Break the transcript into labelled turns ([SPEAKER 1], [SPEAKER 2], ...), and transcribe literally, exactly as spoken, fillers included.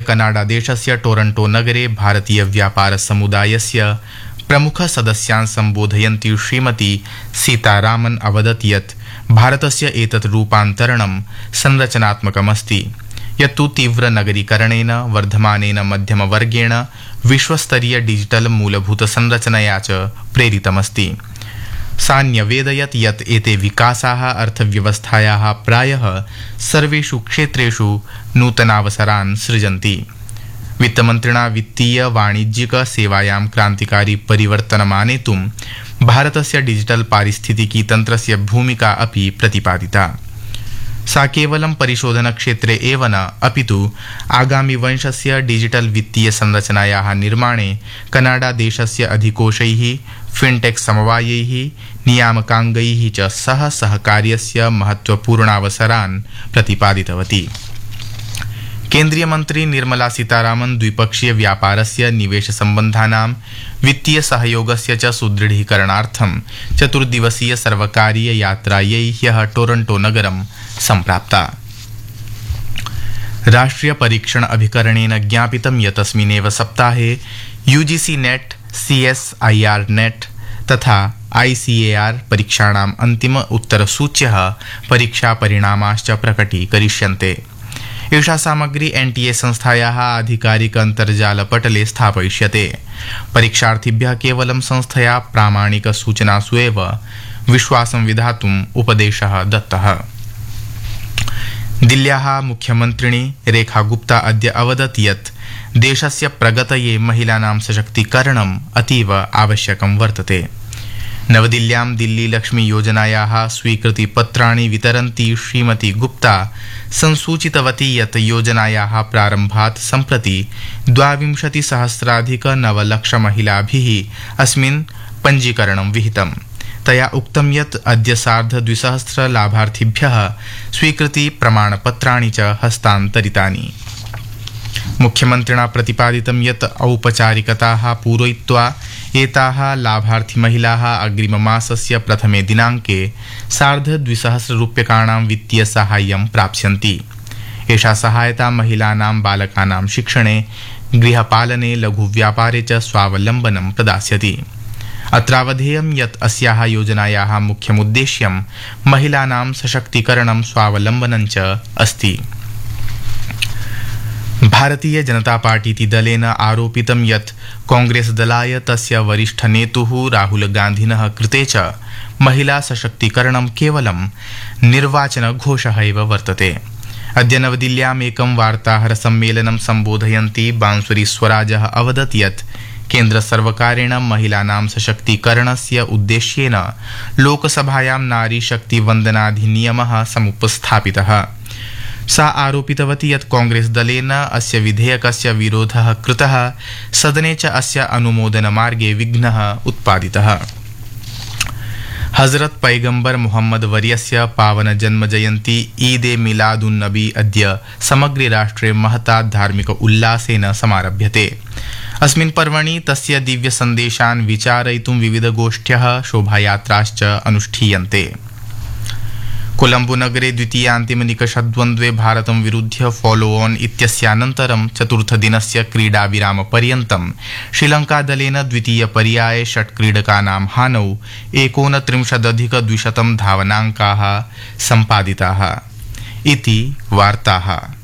[SPEAKER 1] कनाडादेशस्य Toronto नगरे भारतीय व्यापार समुदायस्य प्रमुख सदस्यान् सम्बोधयन्ती श्रीमती सीतारामन् अवदत् यत् भारतस्य एतत् रूपान्तरणं संरचनात्मकमस्ति, यत्तु तीव्र नगरीकरणेन वर्धमानेन मध्यमवर्गेण विश्वस्तरीय डिजिटल मूलभूत संरचनया च प्रेरितमस्ति। सा न्यवेदयत् यत् एते विकासाः अर्थव्यवस्थायाः प्रायः सर्वेषु क्षेत्रेषु नूतनावसरान् सृजन्ति। वित्तमन्त्रिणा वित्तीय वाणिज्यिक सेवायां क्रान्तिकारी परिवर्तनमानेतुं भारतस्य डिजिटल पारिस्थितिकी तन्त्रस्य भूमिका अपि प्रतिपादिता। सा केवलं परिशोधन क्षेत्रे एव न अपितु आगामि वंशस्य डिजिटल वित्तीय संरचनायाः निर्माणे कनाडा देशस्य अधिकोषैः फिनटेक समवायैः नियामकाङ्गैः च सह सहकार्यस्य महत्वपूर्णावसरान् प्रतिपादितवती। केन्द्रीय मन्त्री निर्मला सीतारामन् द्विपक्षीय व्यापारस्य निवेश सम्बन्धानां वित्तीय सहयोगस्य च सुदृढीकरणार्थं चतुर्दिवसीय सर्वकारीय यात्रायै ह्यः टोरंटो नगरं सम्प्राप्ता। राष्ट्रिय परीक्षण अभिकरणेन ज्ञापितं यत् अस्मिन्नेव सप्ताहे यूजीसी नेट, सीएसआईआर नेट तथा आईसीएआर परीक्षाणाम् अन्तिम उत्तरसूच्यः परीक्षा परिणामाश्च प्रकटीकरिष्यन्ते। एषा सामग्री एनटीए संस्थायाः आधिकारिक अन्तर्जालपटले स्थापयिष्यते। परीक्षार्थिभ्यः केवलं संस्थया प्रामाणिक सूचनासु एव विश्वासं विधातुम् उपदेशः दत्तः। दिल्ल्याः मुख्यमन्त्रिणी रेखा गुप्ता अद्य अवदत् यत् देशस्य प्रगतये महिलानां सशक्तीकरणम् अतीव आवश्यकं वर्तते। नवदिल्ल्यां दिल्ली लक्ष्मी योजनायाः स्वीकृतिपत्राणि वितरन्ती श्रीमती गुप्ता संसूचितवती यत् योजनायाः प्रारम्भात् सम्प्रति द्वाविंशतिसहस्राधिक नवलक्षमहिलाभिः अस्मिन् पञ्जीकरणं विहितम्। तया उक्तं यत् अद्य सार्ध द्विसहस्र लाभार्थिभ्यः स्वीकृति प्रमाणपत्राणि च हस्तान्तरितानि। मुख्यमन्त्रिणा प्रतिपादितं यत् औपचारिकताः पूरयित्वा एताः लाभार्थिमहिलाः अग्रिममासस्य प्रथमे दिनाङ्के सार्ध द्विसहस्र रूप्यकाणां वित्तीय साहाय्यं प्राप्स्यन्ति। एषा सहायता महिलानां बालकानां शिक्षणे, गृहपालने, लघुव्यापारे च स्वावलम्बनं प्रदास्यति। अत्रावधेयं यत् अस्याः योजनायाः मुख्यमुद्देश्यं महिलानां सशक्तीकरणं स्वावलम्बनं च अस्ति। भारतीय जनता पार्टीति दलेन आरोपितं यत् कांग्रेस दलाय तस्य वरिष्ठनेतुः राहुल गान्धिनः कृते च महिला सशक्तीकरणं केवलं निर्वाचनघोषः एव वर्तते। अद्य नवदिल्ल्याम् एकं वार्ताहर सम्मेलनं सम्बोधयन्ती बांसुरी स्वराजः अवदत् यत् केन्द्रसर्वकारेण महिलानां सशक्तीकरणस्य उद्देश्येन लोकसभायां नारी शक्ति वन्दनाधिनियमः समुपस्थापितः। सा आरोपितवती यत् कांग्रेस दलेन अस्य विधेयकस्य विरोधः कृतः, सदने च अस्य अनुमोदनमार्गे विघ्नः उत्पादितः। हजरत पैगम्बर मुहम्मद वर्यस्य पावन जन्मजयन्ती ईद ए मिलादुन नबी अद्य समग्रे राष्ट्रे महता धार्मिक उल्लासेन समारभ्यते। अस्मिन् पर्वणि तस्य दिव्य सन्देशान् विचारयितुं विविधगोष्ठ्यः, शोभायात्राश्च अनुष्ठीयन्ते। कोलंबो नगरे द्वितीयान्तिमनिकषद्वन्द्वे भारतं विरुध्य फॉलो ऑन इत्यस्यानन्तरं चतुर्थदिनस्य क्रीडाविरामपर्यन्तं श्रीलङ्कादलेन द्वितीयपर्याये षट् क्रीडकानां हानौ एकोनत्रिंशदधिकद्विशतं धावनाङ्काः सम्पादिताः इति वार्ताः।